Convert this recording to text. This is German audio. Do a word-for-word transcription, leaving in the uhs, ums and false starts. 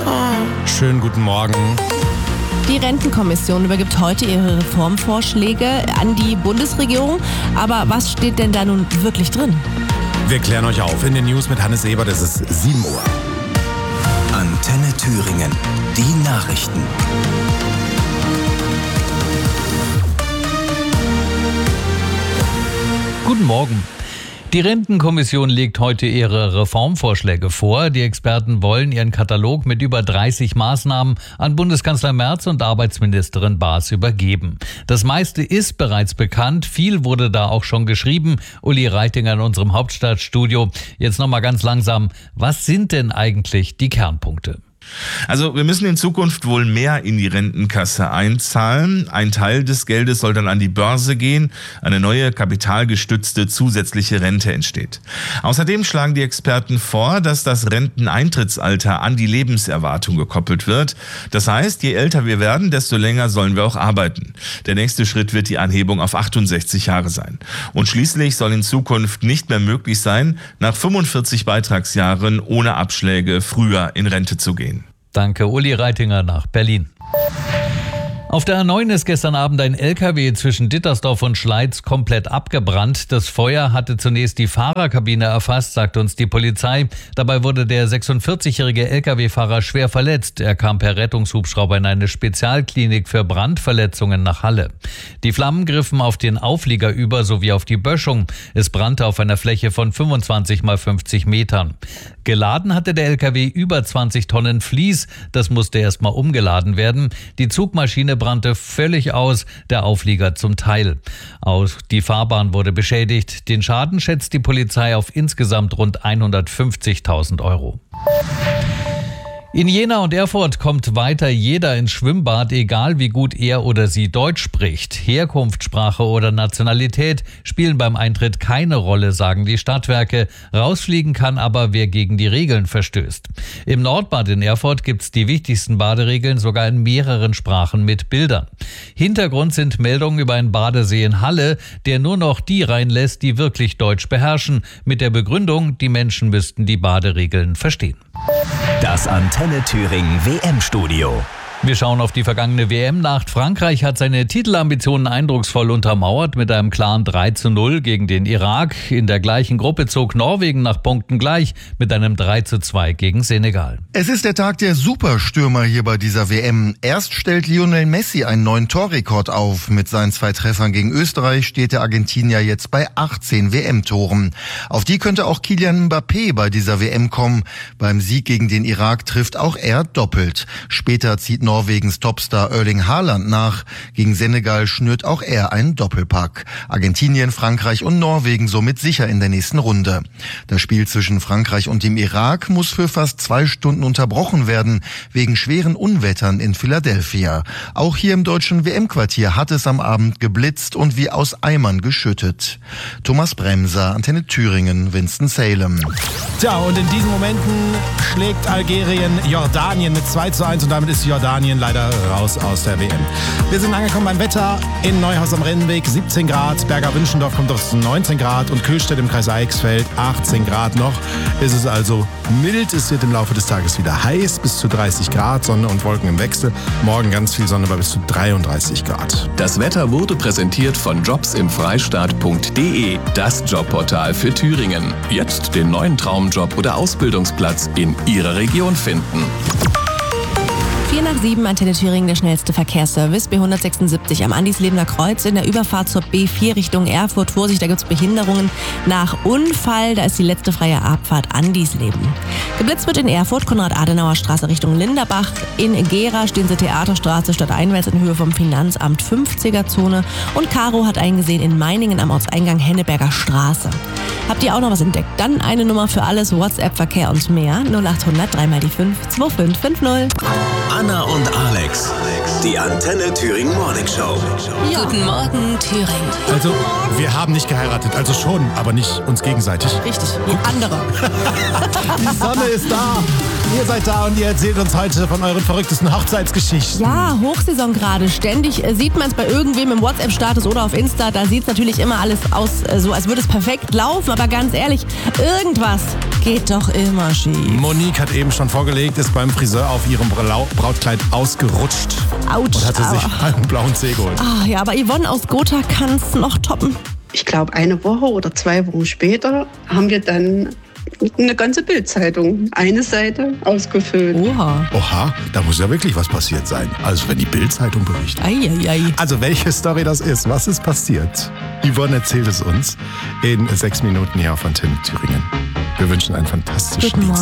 Schönen guten Morgen. Die Rentenkommission übergibt heute ihre Reformvorschläge an die Bundesregierung. Aber was steht denn da nun wirklich drin? Wir klären euch auf in den News mit Hannes Ebert. Es ist sieben Uhr. Antenne Thüringen. Die Nachrichten. Guten Morgen. Die Rentenkommission legt heute ihre Reformvorschläge vor. Die Experten wollen ihren Katalog mit über dreißig Maßnahmen an Bundeskanzler Merz und Arbeitsministerin Baas übergeben. Das meiste ist bereits bekannt. Viel wurde da auch schon geschrieben. Uli Reitinger in unserem Hauptstadtstudio. Jetzt nochmal ganz langsam. Was sind denn eigentlich die Kernpunkte? Also wir müssen in Zukunft wohl mehr in die Rentenkasse einzahlen. Ein Teil des Geldes soll dann an die Börse gehen. Eine neue kapitalgestützte zusätzliche Rente entsteht. Außerdem schlagen die Experten vor, dass das Renteneintrittsalter an die Lebenserwartung gekoppelt wird. Das heißt, je älter wir werden, desto länger sollen wir auch arbeiten. Der nächste Schritt wird die Anhebung auf achtundsechzig Jahre sein. Und schließlich soll in Zukunft nicht mehr möglich sein, nach fünfundvierzig Beitragsjahren ohne Abschläge früher in Rente zu gehen. Danke, Uli Reitinger nach Berlin. Auf der A neun ist gestern Abend ein L K W zwischen Dittersdorf und Schleiz komplett abgebrannt. Das Feuer hatte zunächst die Fahrerkabine erfasst, sagt uns die Polizei. Dabei wurde der sechsundvierzigjährige L K W-Fahrer schwer verletzt. Er kam per Rettungshubschrauber in eine Spezialklinik für Brandverletzungen nach Halle. Die Flammen griffen auf den Auflieger über sowie auf die Böschung. Es brannte auf einer Fläche von fünfundzwanzig mal fünfzig Metern. Geladen hatte der L K W über zwanzig Tonnen Vlies. Das musste erstmal umgeladen werden. Die Zugmaschine brannte völlig aus, der Auflieger zum Teil. Auch die Fahrbahn wurde beschädigt. Den Schaden schätzt die Polizei auf insgesamt rund hundertfünfzigtausend Euro. In Jena und Erfurt kommt weiter jeder ins Schwimmbad, egal wie gut er oder sie Deutsch spricht. Herkunft, Sprache oder Nationalität spielen beim Eintritt keine Rolle, sagen die Stadtwerke. Rausfliegen kann aber, wer gegen die Regeln verstößt. Im Nordbad in Erfurt gibt's die wichtigsten Baderegeln sogar in mehreren Sprachen mit Bildern. Hintergrund sind Meldungen über einen Badesee in Halle, der nur noch die reinlässt, die wirklich Deutsch beherrschen. Mit der Begründung, die Menschen müssten die Baderegeln verstehen. Das Antenne Thüringen W M-Studio. Wir schauen auf die vergangene W M-Nacht. Frankreich hat seine Titelambitionen eindrucksvoll untermauert mit einem klaren drei zu null gegen den Irak. In der gleichen Gruppe zog Norwegen nach Punkten gleich mit einem drei zu zwei gegen Senegal. Es ist der Tag der Superstürmer hier bei dieser W M. Erst stellt Lionel Messi einen neuen Torrekord auf. Mit seinen zwei Treffern gegen Österreich steht der Argentinier jetzt bei achtzehn W M-Toren. Auf die könnte auch Kylian Mbappé bei dieser W M kommen. Beim Sieg gegen den Irak trifft auch er doppelt. Später zieht Norwegens Topstar Erling Haaland nach. Gegen Senegal schnürt auch er einen Doppelpack. Argentinien, Frankreich und Norwegen somit sicher in der nächsten Runde. Das Spiel zwischen Frankreich und dem Irak muss für fast zwei Stunden unterbrochen werden, wegen schweren Unwettern in Philadelphia. Auch hier im deutschen W M-Quartier hat es am Abend geblitzt und wie aus Eimern geschüttet. Thomas Bremser, Antenne Thüringen, Winston-Salem. Tja, und in diesen Momenten schlägt Algerien Jordanien mit zwei zu eins und damit ist Jordanien leider raus aus der W M. Wir sind angekommen beim Wetter in Neuhaus am Rennweg, siebzehn Grad, Berger Wünschendorf kommt aus neunzehn Grad und Köhlstedt im Kreis Eichsfeld achtzehn Grad noch. Es ist also mild, es wird im Laufe des Tages wieder heiß, bis zu dreißig Grad, Sonne und Wolken im Wechsel. Morgen ganz viel Sonne bei bis zu dreiunddreißig Grad. Das Wetter wurde präsentiert von jobsimfreistaat punkt de, das Jobportal für Thüringen. Jetzt den neuen Traumjob oder Ausbildungsplatz in Ihrer Region finden. vier nach sieben, Antenne Thüringen, der schnellste Verkehrsservice. B hundertsechsundsiebzig am Andislebener Kreuz in der Überfahrt zur B vier Richtung Erfurt. Vorsicht, da gibt es Behinderungen nach Unfall. Da ist die letzte freie Abfahrt Andisleben. Geblitzt wird in Erfurt, Konrad-Adenauer-Straße Richtung Linderbach. In Gera stehen sie Theaterstraße stadteinwärts in Höhe vom Finanzamt fünfziger-Zone. Und Caro hat eingesehen in Meiningen am Ortseingang Henneberger Straße. Habt ihr auch noch was entdeckt? Dann eine Nummer für alles, WhatsApp, Verkehr und mehr. null achthundert drei mal die fünf zwei fünf fünf null. Anna und Alex, die Antenne Thüringen Morning Show. Ja. Guten Morgen, Thüringen. Also, wir haben nicht geheiratet, also schon, aber nicht uns gegenseitig. Richtig, wie andere. Die Sonne ist da. Ihr seid da und ihr erzählt uns heute von euren verrücktesten Hochzeitsgeschichten. Ja, Hochsaison gerade. Ständig äh, sieht man es bei irgendwem im WhatsApp-Status oder auf Insta. Da sieht es natürlich immer alles aus, äh, so als würde es perfekt laufen. Aber ganz ehrlich, irgendwas Geht doch immer schief. Monique hat eben schon vorgelegt, ist beim Friseur auf ihrem Brau- Brautkleid ausgerutscht Autsch. und hatte sich aber- einen blauen Zeh geholt. Ah, ja, aber Yvonne aus Gotha kann's noch toppen. Ich glaube, eine Woche oder zwei Wochen später haben wir dann eine ganze Bild-Zeitung, eine Seite ausgefüllt. Oha. Oha, da muss ja wirklich was passiert sein. Also wenn die Bild-Zeitung berichtet. Eieiei. Also welche Story das ist, was ist passiert? Yvonne erzählt es uns in sechs Minuten hier auf Antenne Thüringen. Wir wünschen einen fantastischen Guten Morgen.